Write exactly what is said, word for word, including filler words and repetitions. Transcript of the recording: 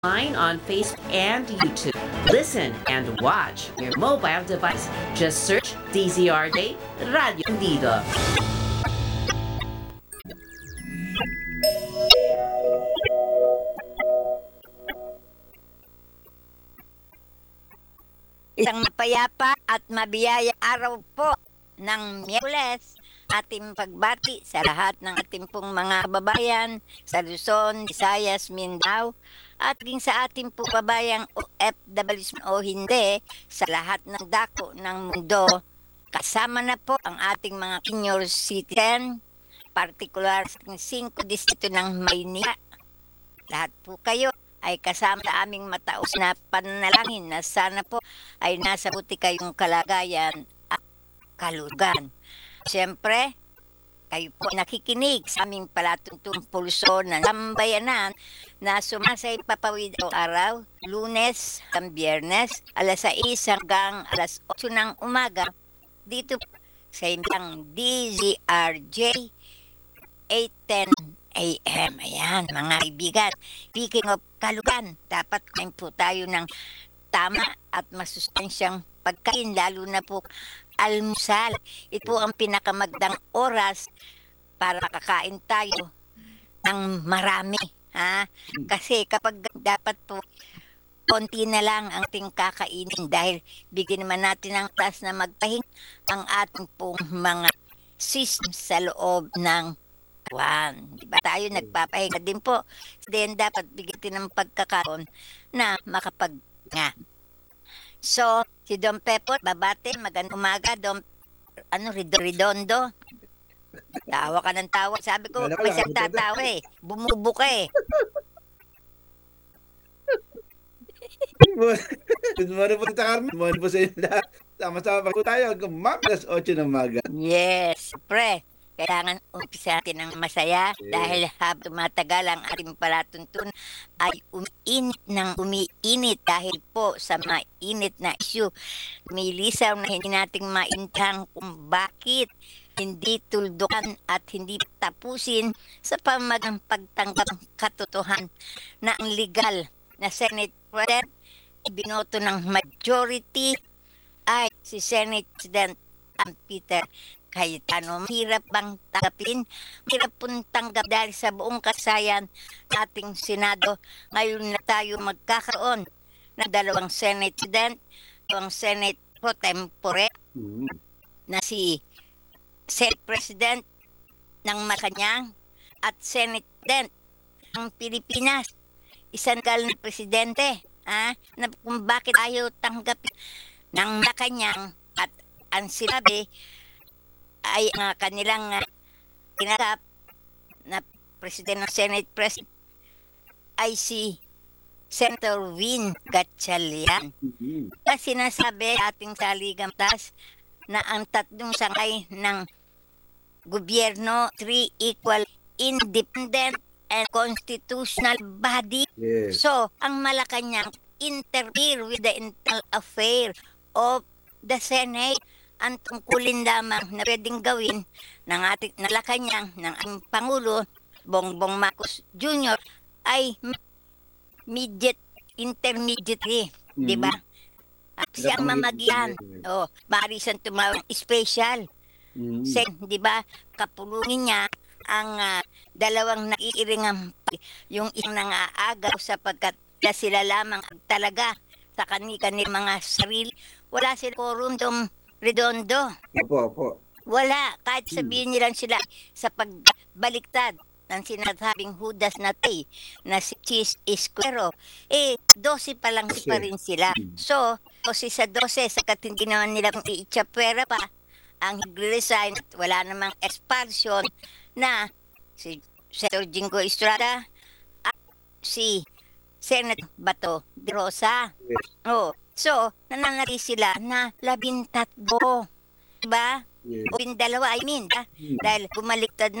online on Facebook and YouTube. Listen and watch your mobile device. Just search D Z R J Radio Unido. Isang mapayapa at mabiyayang araw po ng Miyerkules, ating pagbati sa lahat ng ating pong mga kababayan sa Luzon, Visayas, Mindanao, at din sa ating pong kabayang O F W o hindi, sa lahat ng dako ng mundo. Kasama na po ang ating mga senior citizen, partikular sa singko distrito ng Maynila. Lahat po kayo ay kasama sa aming mataos na panalangin na sana po ay nasa buti kayong kalagayan at kalugan. Siyempre, kayo po nakikinig sa aming palatuntong pulso ng sambayanan na sumasay papawid o araw, Lunes hanggang Biyernes, alas sais hanggang alas otso ng umaga, dito sa imbang D Z R J eight ten A M. Ayan, mga kaibigan. Speaking of kalugan, dapat kain po tayo ng tama at masustansyang pagkain, lalo na po almusal. Ito ang pinakamagdang oras para kakain tayo ng marami. Ha? Kasi kapag dapat po, konti na lang ang ating kakainin dahil bigyan naman natin ng oras na magpahing ang ating pong mga system sa loob ng katawan. Diba? Tayo nagpapahinga din po. Then dapat bigyan ng pagkakaroon na makapag nga. So, si Don Pepot, babate, magandang umaga, Don, ano, Redondo. Tawa ka ng tawa. Sabi ko, may tatawa eh. Bumubo ka eh. Good morning po, Tita Carmen. Good morning po sa inyo lahat. Sama-sama po tayo hanggang alas otso ng umaga. Yes, pre. Kailangan umpisa natin ng masaya Yes. dahil habang tumatagal ang ating palatuntun ay umiinit ng umiinit dahil po sa mainit na issue. Milisaw na hindi nating maintindihan kung bakit hindi tuldukan at hindi tapusin sa pamagang pagtanggap ng katotohan na ang legal na Senate President binoto ng majority ay si Senate President ang Peter Cayetano. Hirap bang tanggapin? Hirap pong tanggap dahil sa buong kasayan ating Senado. Ngayon na tayo magkakaroon ng dalawang Senate President, dalawang Senate Pro Tempore Hmm. na si Senate President ng Malacanang at Senate President ng Pilipinas. Isang gal na presidente, ah, na kung bakit ayaw tanggapin ng Malacanang at ang sinabi ay ang uh, kanilang uh, tinatap na President ng Senate President ay si Senator Win Gatchalian. Hmm. Kasi sinasabi ating saligang tas na ang tatlong sangay ng gobyerno, three equal, independent, and constitutional body. Yes. So, ang Malacanang interfere with the internal affair of the Senate. Ang tungkulin lamang na pwedeng gawin ng ating Malacanang ng ating Pangulo, Bongbong Marcos Junior ay immediate, intermediate, Mhm. di ba? At siyang mamagian. Oh, Marisan tumawag special. Hmm. Sen, di ba? Kapulungin niya ang ah, dalawang naiiringang yung isang nangaagaw sapagkat na sila lamang talaga sa kani-kani mga sarili. Wala sila quorum dong Redondo. Opo, opo. Wala. Kahit sabihin nilang sila sa pagbaliktad ng sinasabing Judas na tay na si Chis Esquero, eh, dose pa lang Kasi, pa rin sila. hmm. So, kasi sa dose, sakat hindi naman nila iitsapwera pa ang resign at wala namang expulsion na si Senator Jingo Estrada at si Senator Bato de Rosa. Yes. Oh, so, nananali sila na labintatlo. Diba? Yes. O yung dalawa, I mean, ah, Hmm. dahil bumaliktad na